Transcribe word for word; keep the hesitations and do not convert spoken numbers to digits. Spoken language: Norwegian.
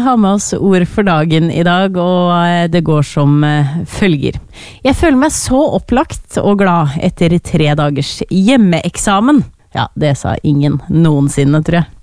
har med oss ord for dagen I dag, og det går som følger. Jeg føler meg så opplagt og glad etter tre dagers hjemmeeksamen. Ja, det sa ingen noensinne, tror jeg.